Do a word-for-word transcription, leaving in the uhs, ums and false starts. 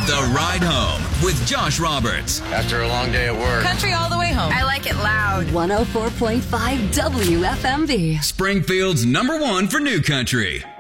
The Ride Home with Josh Roberts. After a long day at work. Country all the way home. I like it loud. one oh four point five W F M V. Springfield's number one for new country.